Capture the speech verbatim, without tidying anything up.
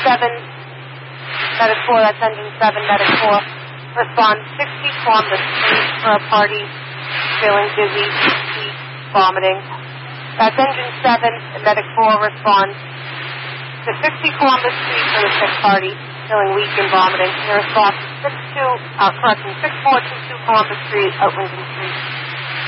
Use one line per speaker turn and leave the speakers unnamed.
seven, medic four, that's engine seven, medic four, respond sixty Columbus Street for a party feeling dizzy, heat, vomiting. That's engine seven, and medic four responds to sixty Columbus Street for the sick party feeling weak and vomiting. Your response is six two, uh, correction, six four two two Columbus Street, Outland Street.